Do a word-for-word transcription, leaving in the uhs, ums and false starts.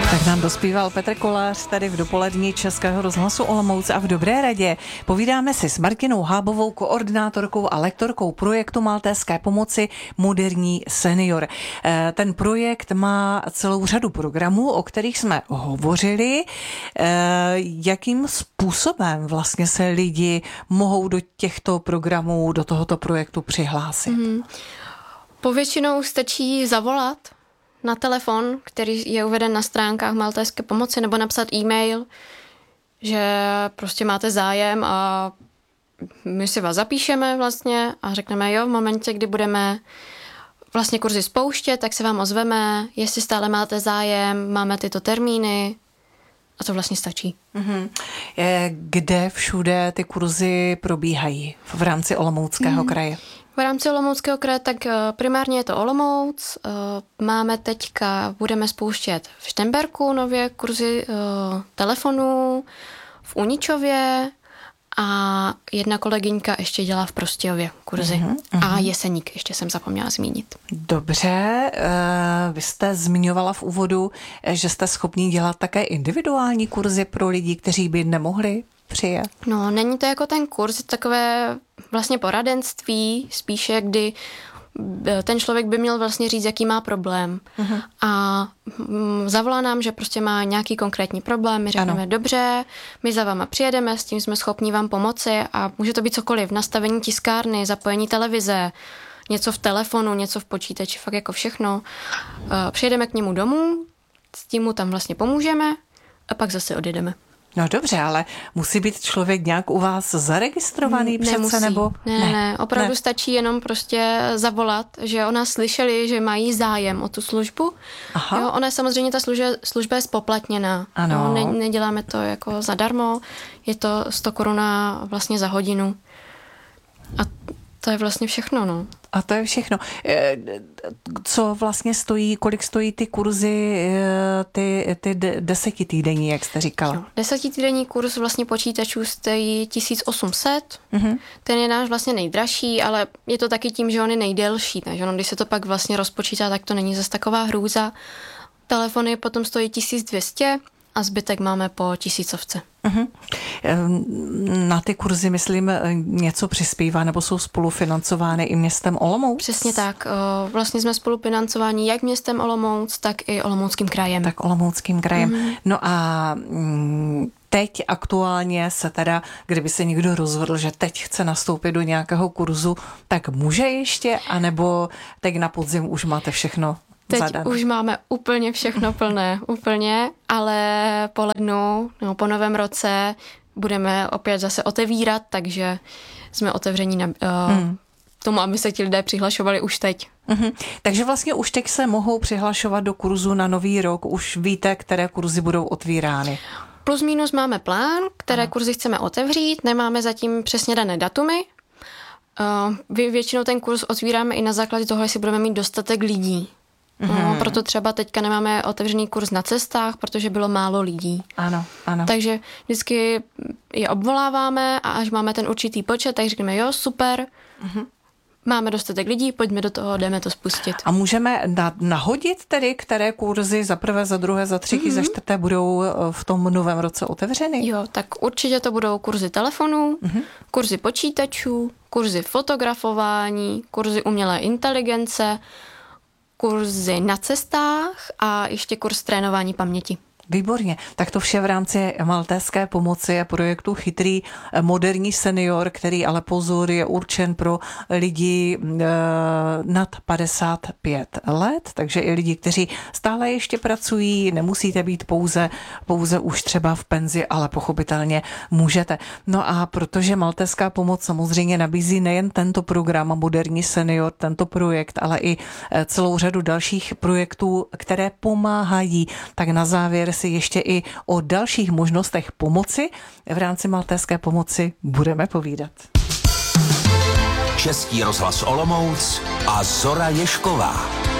Tak nám dospíval Petr Kolář tady v dopolední Českého rozhlasu Olomouc a v Dobré radě. Povídáme si s Martinou Hábovou, koordinátorkou a lektorkou projektu Maltéské pomoci Moderní senior. Ten projekt má celou řadu programů, o kterých jsme hovořili. Jakým způsobem vlastně se lidi mohou do těchto programů, do tohoto projektu přihlásit? Mm. Povětšinou stačí zavolat na telefon, který je uveden na stránkách Maltéské pomoci, nebo napsat e-mail, že prostě máte zájem a my si vás zapíšeme vlastně a řekneme, jo, v momentě, kdy budeme vlastně kurzy spouštět, tak se vám ozveme, jestli stále máte zájem, máme tyto termíny a to vlastně stačí. Mm-hmm. Kde všude ty kurzy probíhají v rámci Olomouckého mm. kraje? V rámci Olomouckého kraje, tak primárně je to Olomouc. Máme teďka, budeme spouštět v Štemberku nově kurzy telefonů, v Uničově a jedna kolegyňka ještě dělá v Prostějově kurzy. Uh-huh, uh-huh. A Jeseník, ještě jsem zapomněla zmínit. Dobře, vy jste zmiňovala v úvodu, že jste schopní dělat také individuální kurzy pro lidi, kteří by nemohli přijet. No, není to jako ten kurz, takové vlastně poradenství, spíše kdy ten člověk by měl vlastně říct, jaký má problém. Uh-huh. A zavolá nám, že prostě má nějaký konkrétní problém, my řekneme, ano. Dobře, my za váma přijedeme, s tím jsme schopni vám pomoci a může to být cokoliv, nastavení tiskárny, zapojení televize, něco v telefonu, něco v počítači, fakt jako všechno. Přijedeme k němu domů, s tím mu tam vlastně pomůžeme a pak zase odjedeme. No dobře, ale musí být člověk nějak u vás zaregistrovaný přece, Nemusí. nebo? Ne, ne, ne, opravdu ne. Stačí jenom prostě zavolat, že o nás slyšeli, že mají zájem o tu službu. Aha. Jo, ona je samozřejmě, ta služba, služba je spoplatněná. Ano. Jo, ne, neděláme to jako zadarmo, je to sto koruna vlastně za hodinu. A to je vlastně všechno, no. A to je všechno. Co vlastně stojí, kolik stojí ty kurzy, ty, ty desetitýdenní, jak jste říkala? Jo, desetitýdenní kurz vlastně počítačů stojí tisíc osm set. Mm-hmm. Ten je náš vlastně nejdražší, ale je to taky tím, že on je nejdelší. Takže ono, když se to pak vlastně rozpočítá, tak to není zase taková hrůza. Telefony potom stojí tisíc dvě stě a zbytek máme po tisícovce. Uh-huh. Na ty kurzy, myslím, něco přispívá nebo jsou spolufinancovány i městem Olomouc? Přesně tak. Vlastně jsme spolufinancováni jak městem Olomouc, tak i Olomouckým krajem. Tak Olomouckým krajem. Uh-huh. No a teď aktuálně se teda, kdyby se někdo rozhodl, že teď chce nastoupit do nějakého kurzu, tak může ještě, anebo teď na podzim už máte všechno Teď zadané? Už máme úplně všechno plné, úplně, ale po lednu, no, po novém roce budeme opět zase otevírat, takže jsme otevření na, uh, hmm. tomu, aby se ti lidé přihlašovali už teď. Mm-hmm. Takže vlastně už teď se mohou přihlašovat do kurzu na nový rok, už víte, které kurzy budou otvírány. Plus minus máme plán, které Aha. kurzy chceme otevřít, nemáme zatím přesně dané datumy. Uh, většinou ten kurz otvíráme i na základě toho, jestli budeme mít dostatek lidí. Mm-hmm. No, proto třeba teďka nemáme otevřený kurz na cestách, protože bylo málo lidí. Ano, ano. Takže vždycky je obvoláváme a až máme ten určitý počet, tak řekneme, jo, super, mm-hmm. máme dostatek lidí, pojďme do toho, jdeme to spustit. A můžeme na, nahodit tedy, které kurzy za prvé, za druhé, za třetí, mm-hmm. za čtvrté budou v tom novém roce otevřeny? Jo, tak určitě to budou kurzy telefonů, mm-hmm. kurzy počítačů, kurzy fotografování, kurzy umělé inteligence, kurzy na cestách a ještě kurz trénování paměti. Výborně. Tak to vše v rámci Maltéské pomoci a projektu Chytrý moderní senior, který ale pozor je určen pro lidi e, nad padesát pět let, takže i lidi, kteří stále ještě pracují, nemusíte být pouze, pouze už třeba v penzi, ale pochopitelně můžete. No a protože Maltéská pomoc samozřejmě nabízí nejen tento program Moderní senior, tento projekt, ale i celou řadu dalších projektů, které pomáhají, tak na závěr si ještě i o dalších možnostech pomoci v rámci Maltéské pomoci budeme povídat. Český rozhlas Olomouc a Zora Ježková.